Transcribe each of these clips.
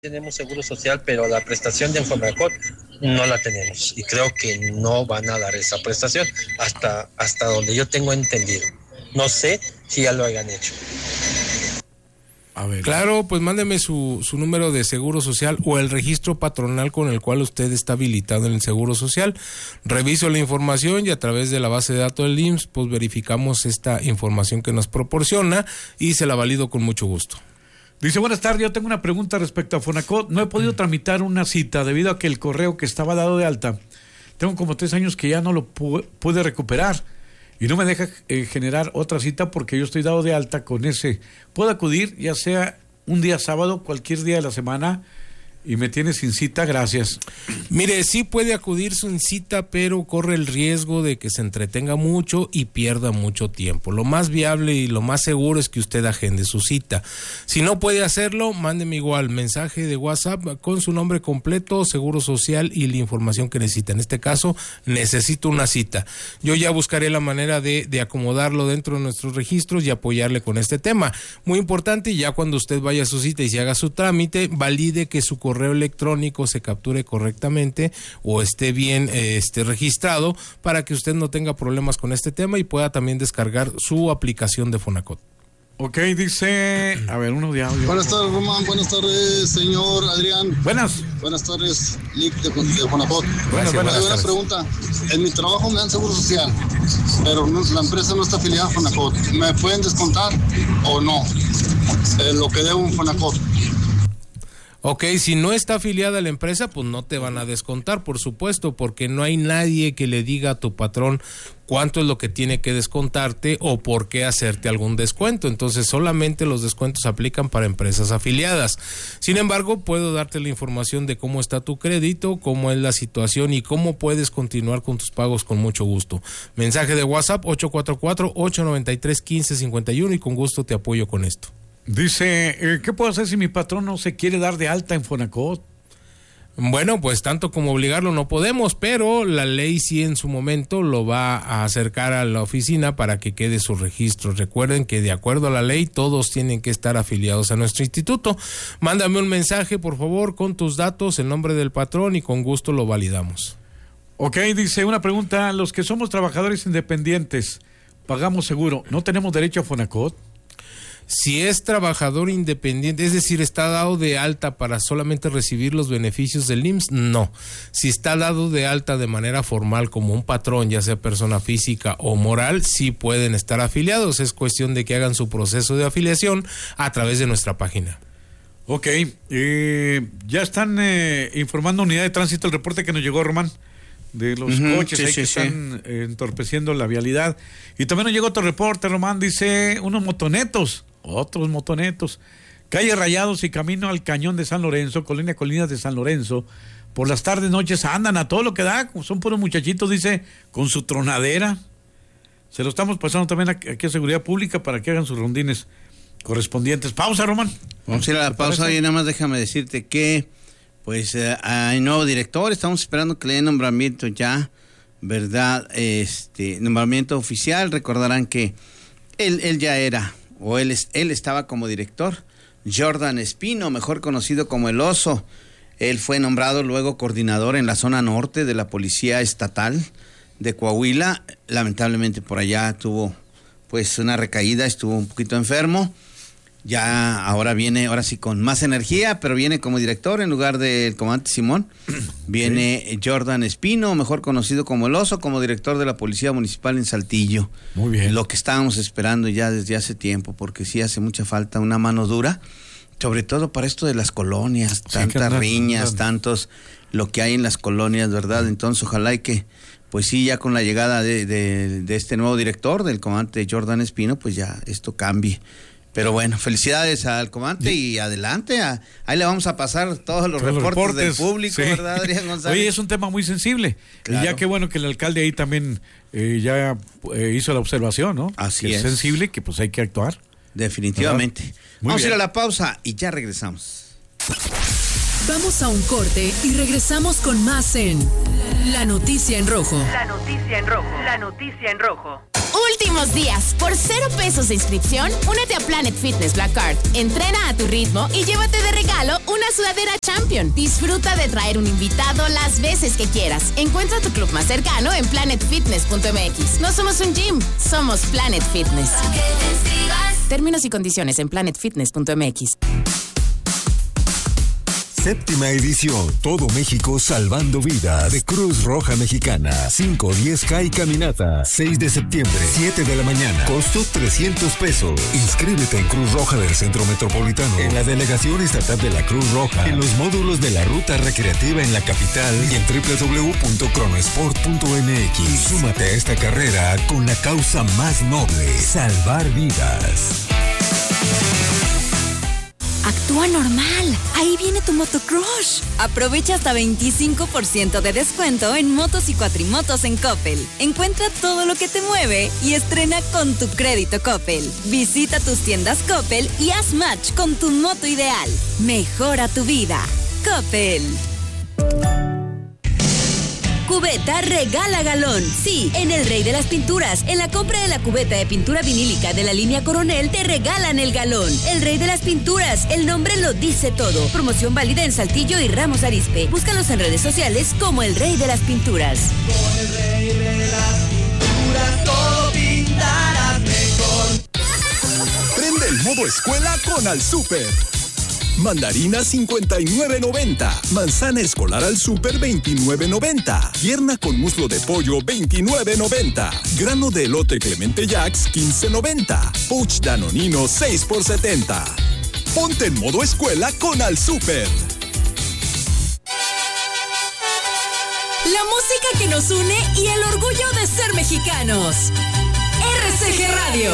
Tenemos seguro social, pero la prestación de Infonacot no la tenemos y creo que no van a dar esa prestación hasta donde yo tengo entendido. No sé si ya lo hayan hecho. A ver. Claro, pues mándeme su número de seguro social o el registro patronal con el cual usted está habilitado en el seguro social. Reviso la información y a través de la base de datos del IMSS pues verificamos esta información que nos proporciona y se la valido con mucho gusto. Dice, buenas tardes, yo tengo una pregunta respecto a Fonacot. No he podido tramitar una cita debido a que el correo que estaba dado de alta, tengo como 3 años que ya no lo pude recuperar y no me deja generar otra cita porque yo estoy dado de alta con ese. Puedo acudir ya sea un día sábado, cualquier día de la semana, y me tiene sin cita, gracias. Mire, sí puede acudir sin cita, pero corre el riesgo de que se entretenga mucho y pierda mucho tiempo. Lo más viable y lo más seguro es que usted agende su cita. Si no puede hacerlo, mándeme igual mensaje de WhatsApp con su nombre completo, seguro social y la información que necesita. En este caso, necesito una cita. Yo ya buscaré la manera de acomodarlo dentro de nuestros registros y apoyarle con este tema. Muy importante, ya cuando usted vaya a su cita y se haga su trámite, valide que su correo electrónico se capture correctamente o esté bien registrado para que usted no tenga problemas con este tema y pueda también descargar su aplicación de Fonacot. Ok, dice, a ver, uno de audio. Buenas tardes, Román. Buenas tardes, señor Adrián. Buenas. Buenas tardes, Lick de Fonacot. Buenas Buena pregunta. En mi trabajo me dan seguro social, pero la empresa no está afiliada a Fonacot. ¿Me pueden descontar o no? Lo que debo en Fonacot. Ok, si no está afiliada a la empresa, pues no te van a descontar, por supuesto, porque no hay nadie que le diga a tu patrón cuánto es lo que tiene que descontarte o por qué hacerte algún descuento. Entonces, solamente los descuentos aplican para empresas afiliadas. Sin embargo, puedo darte la información de cómo está tu crédito, cómo es la situación y cómo puedes continuar con tus pagos con mucho gusto. Mensaje de WhatsApp 844-893-1551 y con gusto te apoyo con esto. Dice, ¿qué puedo hacer si mi patrón no se quiere dar de alta en Fonacot? Bueno, pues tanto como obligarlo no podemos, pero la ley sí en su momento lo va a acercar a la oficina para que quede su registro. Recuerden que de acuerdo a la ley todos tienen que estar afiliados a nuestro instituto. Mándame un mensaje, por favor, con tus datos, el nombre del patrón y con gusto lo validamos. Ok, dice una pregunta, los que somos trabajadores independientes, pagamos seguro, ¿no tenemos derecho a Fonacot? Si es trabajador independiente, es decir, está dado de alta para solamente recibir los beneficios del IMSS, no. Si está dado de alta de manera formal como un patrón, ya sea persona física o moral, sí pueden estar afiliados. Es cuestión de que hagan su proceso de afiliación a través de nuestra página. Ok, ya están informando Unidad de Tránsito el reporte que nos llegó, Román, de los coches que están entorpeciendo la vialidad. Y también nos llegó otro reporte, Román, dice otros motonetos, calle Rayados y camino al Cañón de San Lorenzo, Colinas de San Lorenzo, por las tardes, noches andan a todo lo que da, son puros muchachitos, dice, con su tronadera. Se lo estamos pasando también aquí a Seguridad Pública para que hagan sus rondines correspondientes. Pausa, Román. Vamos a ir a la pausa y nada más déjame decirte que pues hay nuevo director, estamos esperando que le den nombramiento ya, ¿verdad? Nombramiento oficial. Recordarán que él ya era, o él estaba como director. Jordan Espino, mejor conocido como El Oso. Él fue nombrado luego coordinador en la zona norte de la Policía Estatal de Coahuila. Lamentablemente por allá tuvo pues una recaída, estuvo un poquito enfermo. Ya ahora sí con más energía, pero viene como director en lugar del comandante Simón. Viene Jordan Espino, mejor conocido como El Oso, como director de la Policía Municipal en Saltillo. Muy bien. Lo que estábamos esperando ya desde hace tiempo, porque sí hace mucha falta una mano dura, sobre todo para esto de las colonias, tantas riñas, tantos lo que hay en las colonias, ¿verdad? Entonces ojalá y que, pues sí, ya con la llegada de este nuevo director, del comandante Jordan Espino, pues ya esto cambie. Pero bueno, felicidades al comandante y adelante. Ahí le vamos a pasar todos los reportes del público, sí. ¿Verdad, Adrián González? Oye, es un tema muy sensible. Claro. Y ya qué bueno que el alcalde ahí también ya hizo la observación, ¿no? Así que es. Sensible, que pues hay que actuar. Definitivamente. Vamos a ir a la pausa y ya regresamos. Vamos a un corte y regresamos con más en La Noticia en Rojo. La Noticia en Rojo. La Noticia en Rojo. Últimos días, por 0 pesos de inscripción, únete a Planet Fitness Black Card. Entrena a tu ritmo y llévate de regalo una una sudadera Champion. Disfruta de traer un invitado las veces que quieras. Encuentra tu club más cercano en planetfitness.mx. No somos un gym, somos Planet Fitness. Términos y condiciones en planetfitness.mx. Séptima edición, Todo México Salvando Vidas, de Cruz Roja Mexicana, 5-10K y caminata, 6 de septiembre, 7 de la mañana, costo 300 pesos. Inscríbete en Cruz Roja del Centro Metropolitano, en la Delegación Estatal de la Cruz Roja, en los módulos de la Ruta Recreativa en la capital y en www.cronosport.mx. Súmate a esta carrera con la causa más noble, salvar vidas. Actúa normal. Ahí viene tu motocrush. Aprovecha hasta 25% de descuento en motos y cuatrimotos en Coppel. Encuentra todo lo que te mueve y estrena con tu crédito Coppel. Visita tus tiendas Coppel y haz match con tu moto ideal. Mejora tu vida. Coppel. Cubeta regala galón. Sí, en el Rey de las Pinturas. En la compra de la cubeta de pintura vinílica de la línea Coronel, te regalan el galón. El Rey de las Pinturas. El nombre lo dice todo. Promoción válida en Saltillo y Ramos Arizpe. Búscalos en redes sociales como el Rey de las Pinturas. Con el Rey de las Pinturas todo pintarás mejor. Prende el modo escuela con Al Súper. Mandarina 59.90, manzana escolar Al Súper 29.90, pierna con muslo de pollo 29.90, grano de elote Clemente Jacks 15.90, pouch danonino 6 por 70. Ponte en modo escuela con Al Súper. La música que nos une y el orgullo de ser mexicanos. RCG Radio.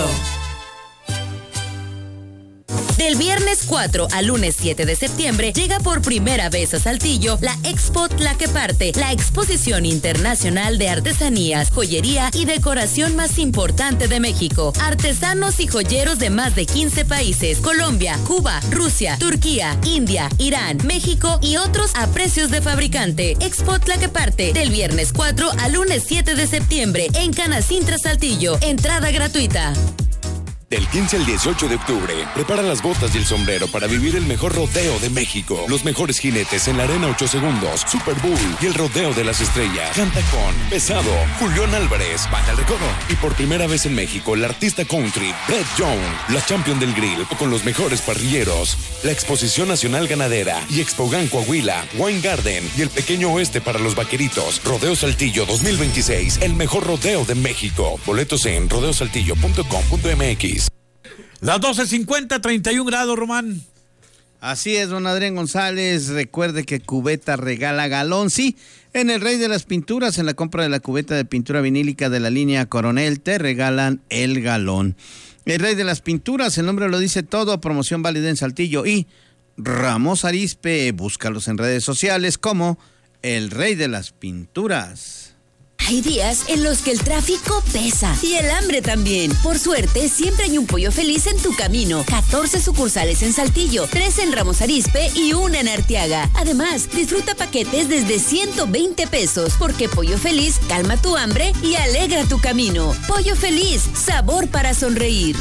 Del viernes 4 al lunes 7 de septiembre llega por primera vez a Saltillo la Expo Tlaqueparte, la exposición internacional de artesanías, joyería y decoración más importante de México. Artesanos y joyeros de más de 15 países: Colombia, Cuba, Rusia, Turquía, India, Irán, México y otros a precios de fabricante. Expo Tlaqueparte, del viernes 4 al lunes 7 de septiembre en Canacintra, Saltillo. Entrada gratuita. Del 15 al 18 de octubre, prepara las botas y el sombrero para vivir el mejor rodeo de México. Los mejores jinetes en la Arena 8 Segundos, Super Bowl y el Rodeo de las Estrellas. Canta con Pesado, Julián Álvarez, Banda El Recodo. Y por primera vez en México, la artista country Brett Young, la champion del grill con los mejores parrilleros. La Exposición Nacional Ganadera y Expogan Coahuila, Wine Garden y el Pequeño Oeste para los Vaqueritos. Rodeo Saltillo 2026, el mejor rodeo de México. Boletos en rodeosaltillo.com.mx. Las 12:50, 31 grados, Román. Así es, don Adrián González. Recuerde que Cubeta regala galón. Sí, en el Rey de las Pinturas, en la compra de la cubeta de pintura vinílica de la línea Coronel, te regalan el galón. El Rey de las Pinturas, el nombre lo dice todo. Promoción válida en Saltillo y Ramos Arizpe. Búscalos en redes sociales como el Rey de las Pinturas. Hay días en los que el tráfico pesa y el hambre también. Por suerte, siempre hay un Pollo Feliz en tu camino. 14 sucursales en Saltillo, 3 en Ramos Arizpe y 1 en Arteaga. Además, disfruta paquetes desde 120 pesos, porque Pollo Feliz calma tu hambre y alegra tu camino. Pollo Feliz, sabor para sonreír.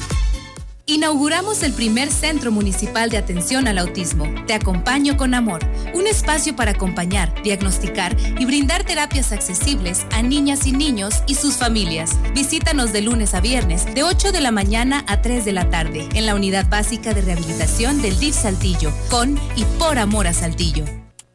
Inauguramos el primer Centro Municipal de Atención al Autismo. Te acompaño con amor. Un espacio para acompañar, diagnosticar y brindar terapias accesibles a niñas y niños y sus familias. Visítanos de lunes a viernes, de 8 de la mañana a 3 de la tarde, en la Unidad Básica de Rehabilitación del DIF Saltillo, con y por amor a Saltillo.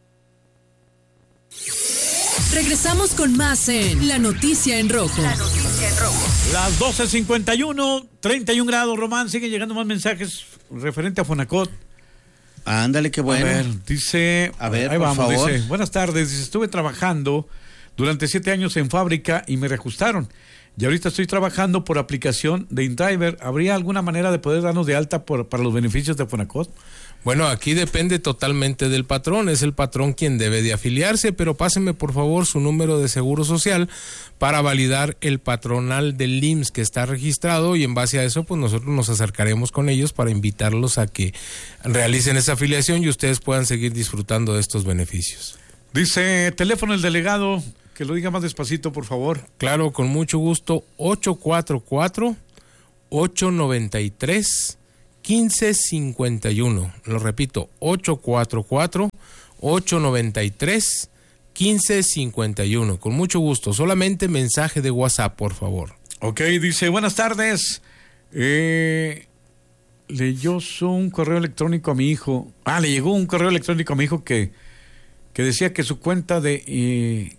Regresamos con más en La Noticia en Rojo. La Noticia en Rojo. Las 12:51, 31 grados, Román. Siguen llegando más mensajes referente a Fonacot. Ándale, qué bueno. A ver, dice... A ver, ahí por vamos, favor. dice, buenas tardes. Dice, estuve trabajando durante 7 años en fábrica y me reajustaron. Y ahorita estoy trabajando por aplicación de InDriver. ¿Habría alguna manera de poder darnos de alta para los beneficios de Fonacot? Bueno, aquí depende totalmente del patrón, es el patrón quien debe de afiliarse, pero páseme por favor su número de seguro social para validar el patronal del IMSS que está registrado, y en base a eso pues nosotros nos acercaremos con ellos para invitarlos a que realicen esa afiliación y ustedes puedan seguir disfrutando de estos beneficios. Dice, teléfono del delegado, que lo diga más despacito, por favor. Claro, con mucho gusto, 844-893-15 1551. Lo repito, 844-893-1551. Con mucho gusto. Solamente mensaje de WhatsApp, por favor. Ok, dice, buenas tardes. Leyó un correo electrónico a mi hijo. Le llegó un correo electrónico a mi hijo que decía que su cuenta de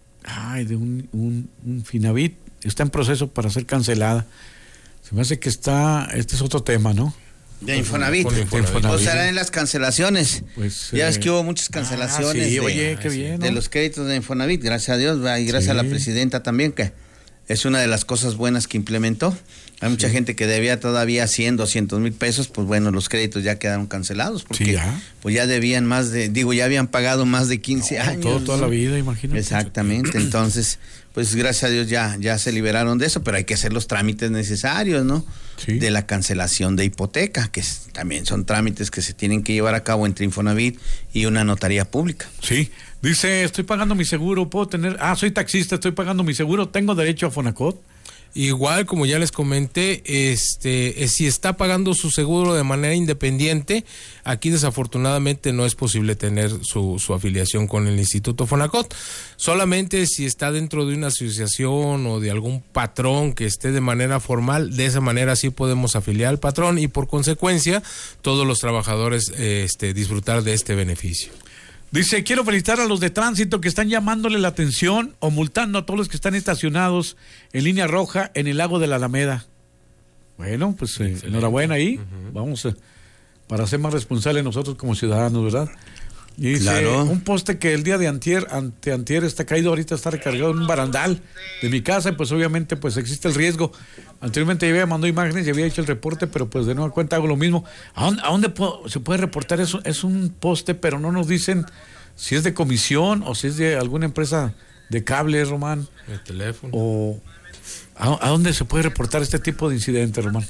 un Finavit está en proceso para ser cancelada. Se me hace que este es otro tema, ¿no? De Infonavit. O será en las cancelaciones. Pues, ya ves que hubo muchas cancelaciones qué bien, ¿no? de los créditos de Infonavit, gracias a Dios, y gracias a la presidenta también, que es una de las cosas buenas que implementó. Hay mucha gente que debía todavía 100, 200 mil pesos, pues bueno, los créditos ya quedaron cancelados, porque pues ya debían ya habían pagado más de 15 años. Toda la vida, imagínate. Exactamente, entonces, pues gracias a Dios ya se liberaron de eso, pero hay que hacer los trámites necesarios, ¿no? Sí. De la cancelación de hipoteca, que también son trámites que se tienen que llevar a cabo entre Infonavit y una notaría pública. Sí, dice, estoy pagando mi seguro, puedo tener, soy taxista, estoy pagando mi seguro, ¿tengo derecho a Fonacot? Igual, como ya les comenté, si está pagando su seguro de manera independiente, aquí desafortunadamente no es posible tener su afiliación con el Instituto Fonacot. Solamente si está dentro de una asociación o de algún patrón que esté de manera formal, de esa manera sí podemos afiliar al patrón y por consecuencia todos los trabajadores disfrutar de este beneficio. Dice, quiero felicitar a los de tránsito que están llamándole la atención o multando a todos los que están estacionados en línea roja en el lago de la Alameda. Bueno, pues enhorabuena ahí. Vamos para ser más responsables nosotros como ciudadanos, ¿verdad? Y dice, claro. Un poste que el día de anteantier está caído, ahorita está recargado en un barandal de mi casa, y pues obviamente pues existe el riesgo. Anteriormente ya había mandado imágenes y había hecho el reporte, pero pues de nueva cuenta hago lo mismo. ¿A dónde se puede reportar eso? Es un poste, pero no nos dicen si es de comisión o si es de alguna empresa de cable, Román. El teléfono. O ¿a dónde se puede reportar este tipo de incidente, Román?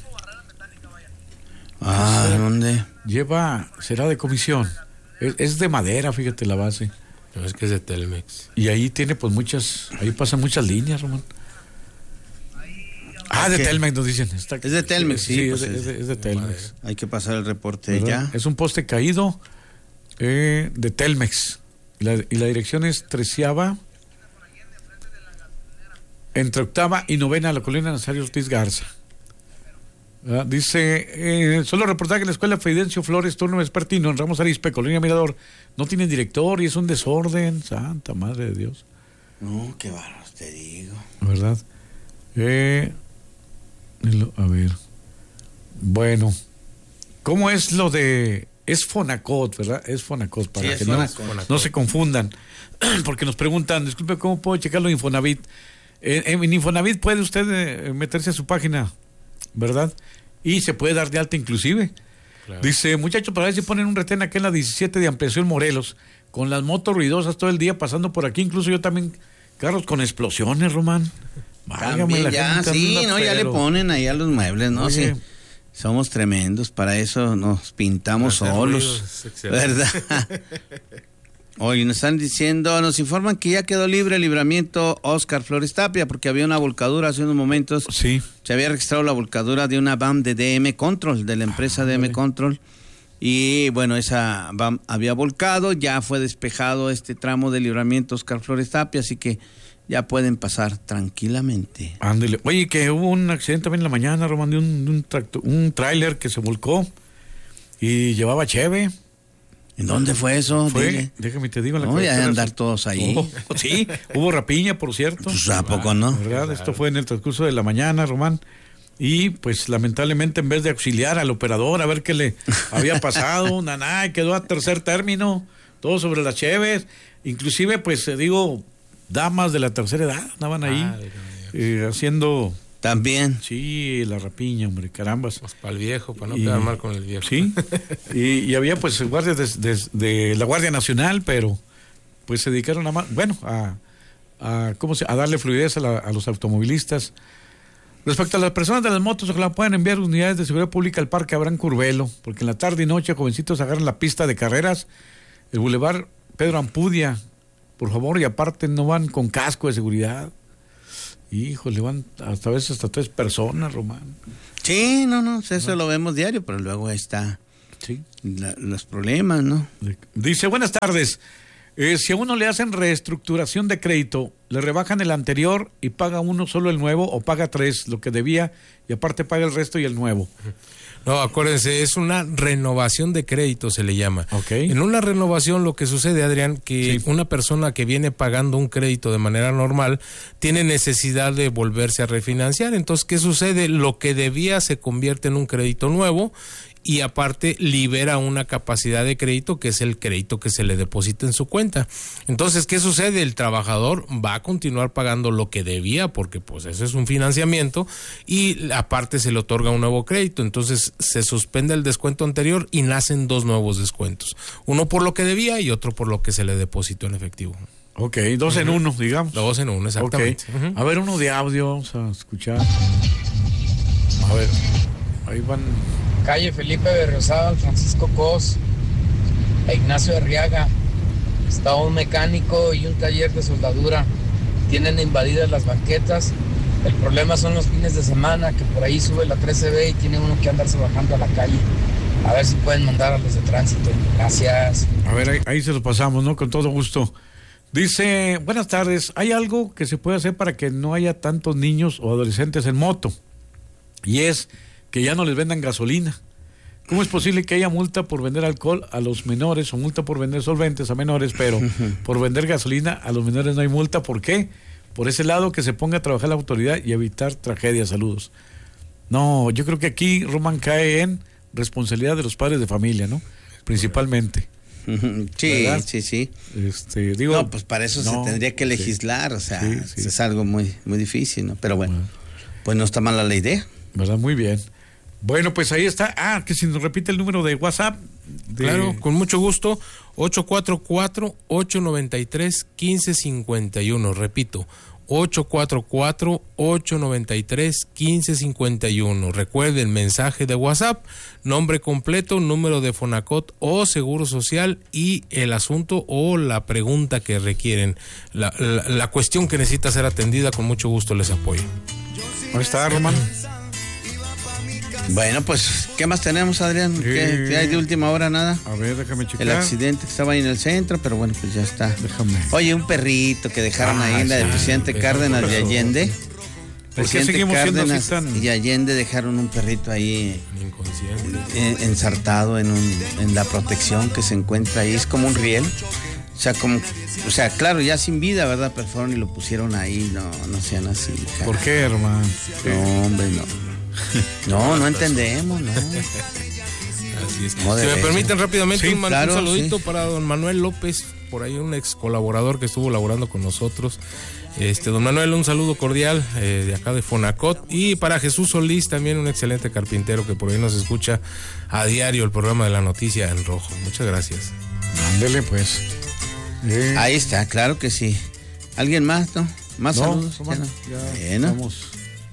¿Dónde? Será de comisión. Es de madera, fíjate la base. No, es que es de Telmex. Y ahí tiene pues ahí pasan muchas líneas, Román. De Telmex nos dicen. Es de Telmex, sí. Pues es de Telmex. Hay que pasar el reporte ya. Es un poste caído de Telmex. Y la dirección es 13ª, entre 8ª y 9ª, la colonia Nazario Ortiz Garza. Dice, solo reportar que la escuela Fidencio Flores, turno vespertino, en Ramos Arizpe, Colonia Mirador, no tiene director y es un desorden. Santa madre de Dios. No, qué bárbaro, te digo. ¿Verdad? A ver. Bueno, ¿cómo es lo de... Es Fonacot, ¿verdad? Es Fonacot, para que no se confundan. Porque nos preguntan, disculpe, ¿cómo puedo checarlo en Infonavit? En Infonavit puede usted meterse a su página, ¿verdad? Y se puede dar de alta inclusive. Claro. Dice, muchachos, para ver si ponen un retén aquí en la 17 de Ampliación Morelos, con las motos ruidosas todo el día pasando por aquí, incluso yo también, carros con explosiones, Román. También ya le ponen ahí a los muebles, ¿no? Sí. Somos tremendos, para eso nos pintamos solos, ¿verdad? Hoy nos informan que ya quedó libre el libramiento Oscar Flores Tapia, porque había una volcadura hace unos momentos. Sí. Se había registrado la volcadura de una VAM de DM Control, de la empresa DM Control. Y bueno, esa VAM había volcado, ya fue despejado este tramo del libramiento Oscar Flores Tapia, así que ya pueden pasar tranquilamente. Ándale. Oye, que hubo un accidente también en la mañana, Román, de un tráiler que se volcó y llevaba cheve. ¿En dónde fue eso? Déjame te digo. No, ya de andar todos ahí. Sí, hubo rapiña, por cierto. Pues ¿a poco no? ¿Verdad? Claro. Esto fue en el transcurso de la mañana, Román. Y pues lamentablemente en vez de auxiliar al operador a ver qué le había pasado, quedó a tercer término, todo sobre las cheves. Inclusive, pues digo, damas de la tercera edad andaban ahí haciendo... También. Sí, la rapiña, hombre, carambas. Pues para el viejo, para no quedar mal con el viejo. Sí, y había pues guardias de la Guardia Nacional, pero pues se dedicaron a darle fluidez a los automovilistas. Respecto a las personas de las motos, ojalá puedan enviar unidades de seguridad pública al Parque Abraham Curvelo, porque en la tarde y noche jovencitos agarran la pista de carreras, el Boulevard Pedro Ampudia, por favor, y aparte no van con casco de seguridad. Híjole, van hasta a veces hasta 3 personas, Román. Sí, no, eso lo vemos diario, pero luego ahí está los problemas, ¿no? Dice, buenas tardes. Si a uno le hacen reestructuración de crédito, le rebajan el anterior y paga uno solo el nuevo o paga 3, lo que debía, y aparte paga el resto y el nuevo. No, acuérdense, es una renovación de crédito, se le llama. Okay. En una renovación lo que sucede, Adrián, que una persona que viene pagando un crédito de manera normal tiene necesidad de volverse a refinanciar. Entonces, ¿qué sucede? Lo que debía se convierte en un crédito nuevo y aparte libera una capacidad de crédito que es el crédito que se le deposita en su cuenta. Entonces, ¿qué sucede? El trabajador va a continuar pagando lo que debía porque pues ese es un financiamiento y aparte se le otorga un nuevo crédito. Entonces, se suspende el descuento anterior y nacen 2 nuevos descuentos. Uno por lo que debía y otro por lo que se le depositó en efectivo. Ok, 2 en 1, digamos. 2 en 1, exactamente. Okay. A ver, uno de audio, vamos a escuchar. A ver, ahí van... Calle Felipe Berriozábal, Francisco Cos, a Ignacio Arriaga. Está un mecánico y un taller de soldadura. Tienen invadidas las banquetas. El problema son los fines de semana, que por ahí sube la 13B y tiene uno que andarse bajando a la calle. A ver si pueden mandar a los de tránsito. Gracias. A ver, ahí se los pasamos, ¿no? Con todo gusto. Dice, buenas tardes, ¿hay algo que se puede hacer para que no haya tantos niños o adolescentes en moto? Y es que ya no les vendan gasolina. ¿Cómo es posible que haya multa por vender alcohol a los menores o multa por vender solventes a menores, pero por vender gasolina a los menores no hay multa? ¿Por qué? Por ese lado, que se ponga a trabajar la autoridad y evitar tragedias. Saludos. No, yo creo que aquí, Román, cae en responsabilidad de los padres de familia, ¿no? Principalmente. Sí, ¿verdad? sí. Digo, no, pues para eso se tendría que legislar, o sea, es algo muy, muy difícil, ¿no? Pero bueno, pues no está mala la idea. ¿Verdad? Muy bien. Bueno, pues ahí está. Que si nos repite el número de WhatsApp. Claro, con mucho gusto. 844-893-1551. Repito, 844-893-1551. Recuerden, mensaje de WhatsApp, nombre completo, número de Fonacot o Seguro Social y el asunto o la pregunta que requieren. La cuestión que necesita ser atendida, con mucho gusto les apoyo. ¿Cómo está, Román? Bueno, pues, ¿qué más tenemos, Adrián? ¿Qué hay de última hora? Nada. A ver, déjame checar. El accidente que estaba ahí en el centro, pero bueno, pues ya está. Déjame. Oye, un perrito que dejaron ahí en la del presidente Cárdenas de Allende. ¿Por qué seguimos siendo así tan... y Allende dejaron un perrito ahí ensartado en la protección que se encuentra ahí. Es como un riel. O sea, claro, ya sin vida, ¿verdad? Pero fueron y lo pusieron ahí. No sean así. Cara. ¿Por qué, hermano? No, hombre, no. No entendemos, ¿no? Así es. Si me permiten rápidamente un saludito para don Manuel López, por ahí un ex colaborador que estuvo laborando con nosotros. Don Manuel, un saludo cordial de acá de Fonacot. Y para Jesús Solís, también un excelente carpintero que por ahí nos escucha a diario el programa de La Noticia en Rojo. Muchas gracias. Ándele, pues. Ahí está, claro que sí. ¿Alguien más, no? ¿Más saludos? Román, ya estamos.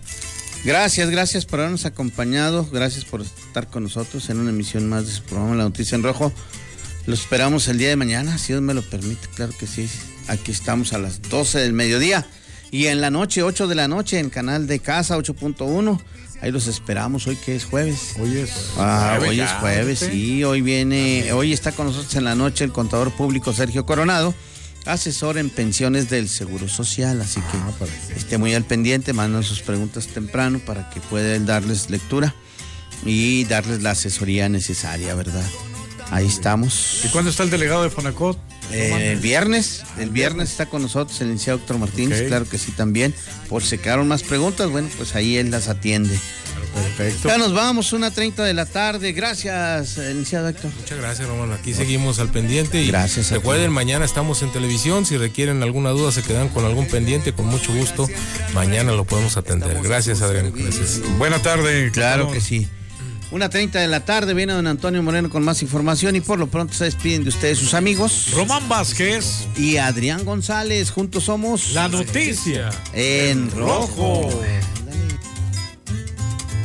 Gracias por habernos acompañado, gracias por estar con nosotros en una emisión más de su programa La Noticia en Rojo. Los esperamos el día de mañana, si Dios me lo permite, claro que sí. Aquí estamos a las 12 del mediodía y en la noche, 8 de la noche, en Canal de Casa 8.1. Ahí los esperamos, hoy que es jueves. Hoy es jueves, sí, hoy está con nosotros en la noche el contador público Sergio Coronado, asesor en pensiones del Seguro Social, así que esté muy al pendiente, manden sus preguntas temprano para que pueda él darles lectura y darles la asesoría necesaria, ¿verdad? Ahí estamos. ¿Y cuándo está el delegado de Fonacot? El viernes está con nosotros el licenciado Héctor Martínez, claro que sí también. Por si quedaron más preguntas, bueno, pues ahí él las atiende. Perfecto. Ya nos vamos, 1:30 de la tarde. Gracias, licenciado Héctor. Muchas gracias, Román. Aquí seguimos al pendiente. Y gracias. Recuerden, mañana estamos en televisión. Si requieren alguna duda, se quedan con algún pendiente, con mucho gusto. Mañana lo podemos atender. Gracias, Adrián. Gracias. Buena tarde. Claro que sí. 1:30 de la tarde, viene don Antonio Moreno con más información y por lo pronto se despiden de ustedes sus amigos Román Vázquez y Adrián González. Juntos somos La Noticia en Rojo.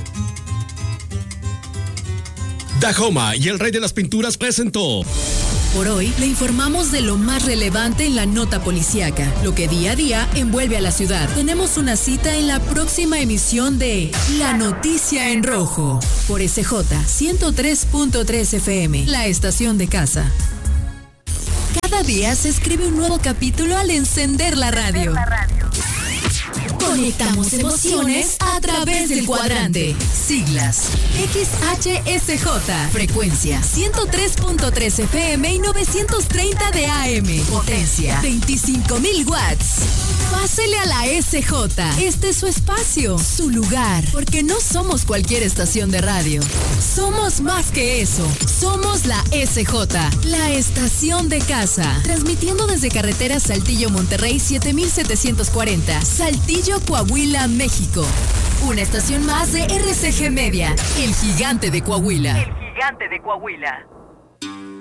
Dahoma y el rey de las pinturas presentó Por hoy, le informamos de lo más relevante en la nota policíaca, lo que día a día envuelve a la ciudad. Tenemos una cita en la próxima emisión de La Noticia en Rojo, por SJ 103.3 FM, la estación de casa. Cada día se escribe un nuevo capítulo al encender la radio. Conectamos emociones a través del cuadrante. Siglas: XHSJ. Frecuencia: 103.3 FM y 930 de AM. Potencia: 25,000 watts. Pásele a la SJ. Este es su espacio, su lugar. Porque no somos cualquier estación de radio. Somos más que eso. Somos la SJ, la estación de casa. Transmitiendo desde carretera Saltillo-Monterrey 7740. Saltillo, Coahuila, México. Una estación más de RCG Media, el gigante de Coahuila. El gigante de Coahuila.